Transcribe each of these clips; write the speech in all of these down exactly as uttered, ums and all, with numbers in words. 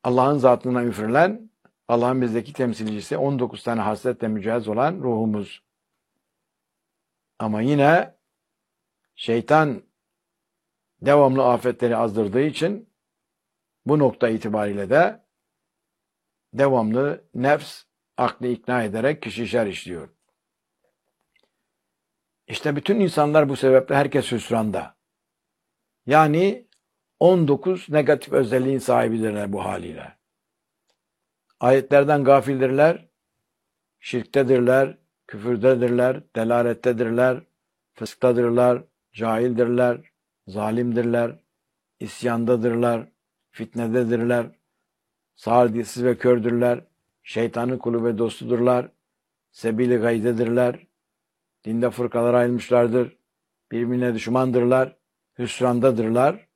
Allah'ın zatına üfürülen, Allah'ın bizdeki temsilcisi, on dokuz tane hasletle mücehhez olan ruhumuz. Ama yine şeytan devamlı afetleri azdırdığı için bu nokta itibariyle de devamlı nefs aklı ikna ederek kişi şer işliyor. İşte bütün insanlar bu sebeple herkes hüsranda. Yani on dokuz negatif özelliğin sahibidirler bu haliyle. Ayetlerden gafildirler, şirktedirler, küfürdedirler, delalettedirler, fısktadırlar, cahildirler, zalimdirler, isyandadırlar, fitnededirler, sağır dilsiz ve kördürler, şeytanın kulu ve dostudurlar, sebil-i gaydedirler, dinde fırkalara ayrılmışlardır, birbirine düşmandırlar, hüsrandadırlar,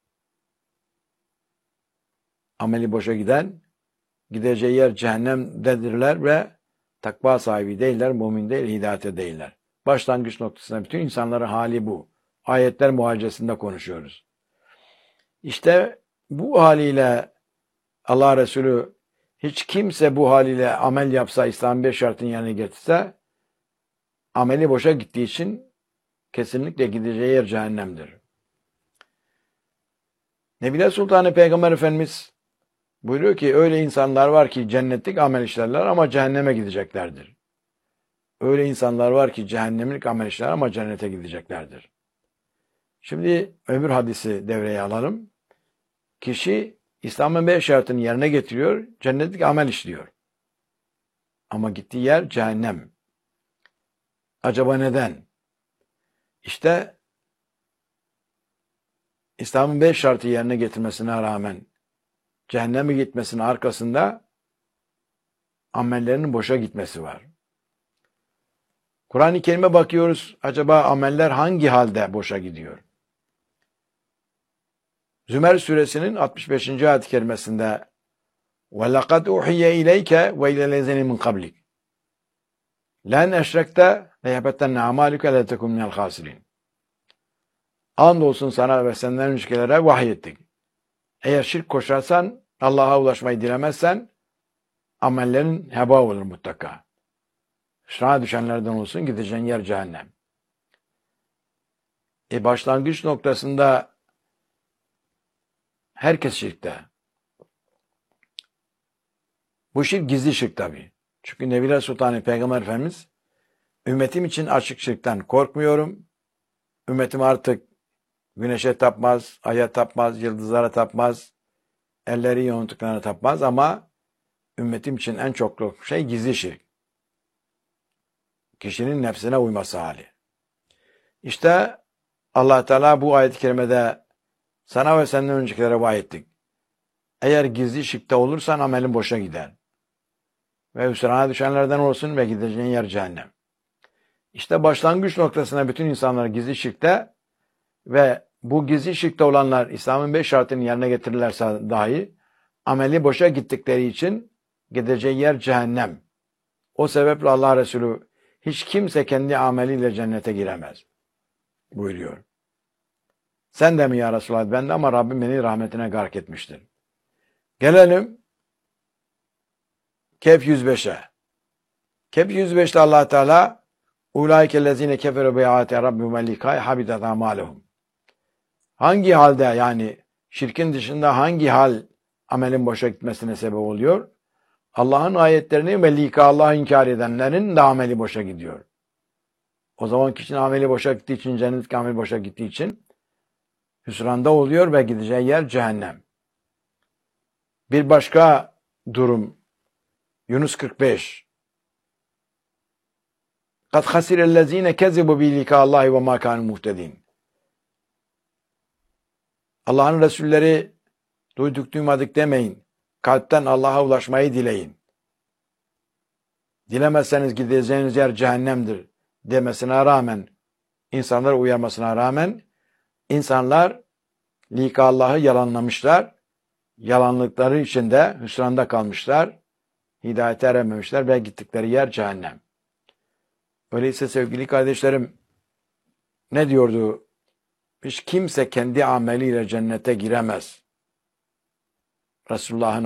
ameli boşa giden, gideceği yer cehennemdedirler ve takva sahibi değiller, mümin değil, hidayete değiller. Başlangıç noktasında bütün insanların hali bu. Ayetler muhacesinde konuşuyoruz. İşte bu haliyle Allah Resulü hiç kimse bu haliyle amel yapsa, İslam'ın beş şartını yerine getirse, ameli boşa gittiği için kesinlikle gideceği yer cehennemdir. Nebile Sultanı Peygamber Efendimiz buyuruyor ki öyle insanlar var ki cennetlik amel işlerler ama cehenneme gideceklerdir. Öyle insanlar var ki cehennemlik amel işlerler ama cennete gideceklerdir. Şimdi öbür hadisi devreye alalım. Kişi İslam'ın beş şartını yerine getiriyor, cennetlik amel işliyor. Ama gittiği yer cehennem. Acaba neden? İşte İslam'ın beş şartı yerine getirmesine rağmen cehenneme gitmesinin arkasında amellerinin boşa gitmesi var. Kur'an-ı Kerim'e bakıyoruz. Acaba ameller hangi halde boşa gidiyor? Zümer suresinin altmış beşinci ayet-i kerimesinde وَلَقَدْ اُحِيَّ اِلَيْكَ وَاِلَى الَّذِينَ مِنْ قَبْلِكَ لَنْ اَشْرَكْتَ لَيَبَتَّنَّ عَمَالِكَ لَتَكُمْ مِنَ الْخَاسِرِينَ Andolsun sana ve senden öncekilere vahyettik. Eğer şirk koşarsan, Allah'a ulaşmayı dilemezsen, amellerin heba olur mutlaka. Hüsrana düşenlerden olsun, gideceğin yer cehennem. E başlangıç noktasında herkes şirkte. Bu şirk gizli şirk tabii. Çünkü Nebile Sultanı Peygamber Efendimiz ümmetim için açık şirkten korkmuyorum. Ümmetim artık güneşe tapmaz, aya tapmaz, yıldızlara tapmaz, elleri yoğunluklarına tapmaz ama ümmetim için en çok şey gizli şirk. Kişinin nefsine uyması hali. İşte Allah Teala bu ayet-i kerimede sana ve senden öncekilere vahyettik. Eğer gizli şirkte olursan amelin boşa gider. Ve hüsrana düşenlerden olsun ve gideceğin yer cehennem. İşte başlangıç noktasında bütün insanlar gizli şirkte ve bu gizli şirkte olanlar İslam'ın beş şartını yerine getirirlerse dahi ameli boşa gittikleri için gideceği yer cehennem. O sebeple Allah Resulü hiç kimse kendi ameliyle cennete giremez buyuruyor. Sen de mi ya Resulallah? Ben de ama Rabbim beni rahmetine gark etmiştir. Gelelim Kehf yüz beşe. Kehf yüz beşte Allah Teala ulaikellezine keferu bi'ayati rabbihim ve likâi habitat a'mâluhum. Hangi halde yani şirkin dışında hangi hal amelin boşa gitmesine sebep oluyor? Allah'ın ayetlerini ve lika Allah'ı inkar edenlerin de ameli boşa gidiyor. O zaman kişinin ameli boşa gittiği için, cennet ameli boşa gittiği için hüsranda oluyor ve gideceği yer cehennem. Bir başka durum Yunus kırk beş. Kad hasirellezine kezibu bi likâllahi ve mâ kânû muhtedîn. Allah'ın Resulleri duyduk duymadık demeyin. Kalpten Allah'a ulaşmayı dileyin. Dilemezseniz gideceğiniz yer cehennemdir demesine rağmen, insanlara uyarmasına rağmen, insanlar lika Allah'ı yalanlamışlar. Yalanlıkları içinde hüsranda kalmışlar. Hidayete erememişler ve gittikleri yer cehennem. Öyleyse sevgili kardeşlerim, ne diyordu? Hiç kimse kendi ameliyle cennete giremez. Resulullah'ın